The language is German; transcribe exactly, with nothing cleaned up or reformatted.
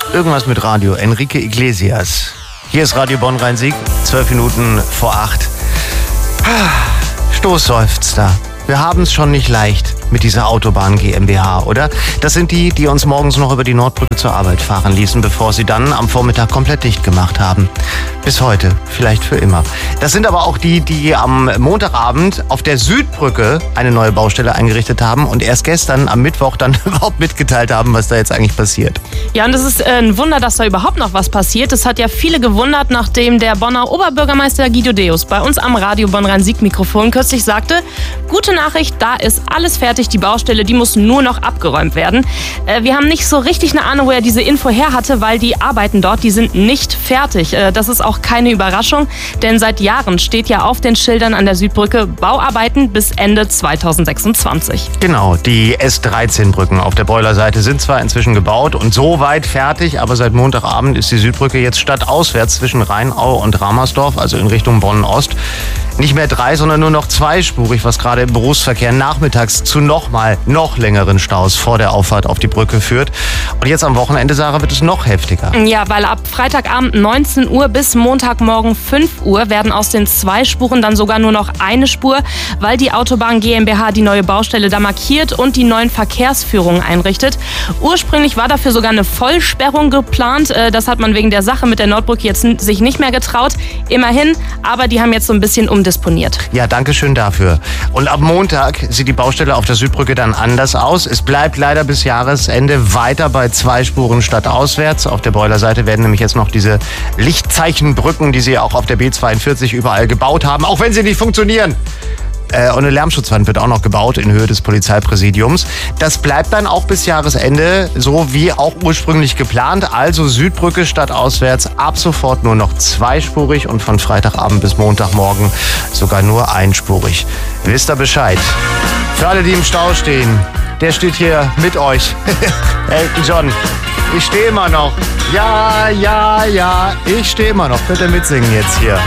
Irgendwas mit Radio. Enrique Iglesias. Hier ist Radio Bonn-Rhein-Sieg, zwölf Minuten vor acht. Stoßseufzer. Wir haben es schon nicht leicht mit dieser Autobahn GmbH, oder? Das sind die, die uns morgens noch über die Nordbrücke zur Arbeit fahren ließen, bevor sie dann am Vormittag komplett dicht gemacht haben. Bis heute, vielleicht für immer. Das sind aber auch die, die am Montagabend auf der Südbrücke eine neue Baustelle eingerichtet haben und erst gestern am Mittwoch dann überhaupt mitgeteilt haben, was da jetzt eigentlich passiert. Ja, und es ist ein Wunder, dass da überhaupt noch was passiert. Es hat ja viele gewundert, nachdem der Bonner Oberbürgermeister Guido Deus bei uns am Radio Bonn-Rhein-Sieg-Mikrofon kürzlich sagte, gute Nachricht, da ist alles fertig, die Baustelle, die muss nur noch abgeräumt werden. Äh, wir haben nicht so richtig eine Ahnung, wo er diese Info her hatte, weil die Arbeiten dort, die sind nicht fertig. Äh, das ist auch keine Überraschung, denn seit Jahren steht ja auf den Schildern an der Südbrücke Bauarbeiten bis Ende zweitausendsechsundzwanzig. Genau, die S dreizehn Brücken auf der Boilerseite sind zwar inzwischen gebaut und so weit fertig, aber seit Montagabend ist die Südbrücke jetzt stadtauswärts zwischen Rheinau und Ramersdorf, also in Richtung Bonn-Ost, nicht mehr drei, sondern nur noch zweispurig, was gerade im Berufsverkehr nachmittags zu nochmal noch längeren Staus vor der Auffahrt auf die Brücke führt. Und jetzt am Wochenende, Sarah, wird es noch heftiger. Ja, weil ab Freitagabend neunzehn Uhr bis Montagmorgen fünf Uhr werden aus den zwei Spuren dann sogar nur noch eine Spur, weil die Autobahn GmbH die neue Baustelle da markiert und die neuen Verkehrsführungen einrichtet. Ursprünglich war dafür sogar eine Vollsperrung geplant. Das hat man wegen der Sache mit der Nordbrücke jetzt sich nicht mehr getraut. Immerhin, aber die haben jetzt so ein bisschen umdisponiert. Ja, danke schön dafür. Und ab Montag sieht die Baustelle auf der Südbrücke dann anders aus. Es bleibt leider bis Jahresende weiter bei zwei Spuren stadtauswärts. Auf der Boilerseite werden nämlich jetzt noch diese Lichtzeichenbrücken, die sie auch auf der B zweiundvierzig überall gebaut haben, auch wenn sie nicht funktionieren. Äh, und eine Lärmschutzwand wird auch noch gebaut in Höhe des Polizeipräsidiums. Das bleibt dann auch bis Jahresende, so wie auch ursprünglich geplant. Also Südbrücke stadtauswärts ab sofort nur noch zweispurig und von Freitagabend bis Montagmorgen sogar nur einspurig. Wisst ihr Bescheid? Für alle, die im Stau stehen, der steht hier mit euch. Elton John, ich stehe immer noch. Ja, ja, ja, ich stehe immer noch. Könnt ihr mitsingen jetzt hier.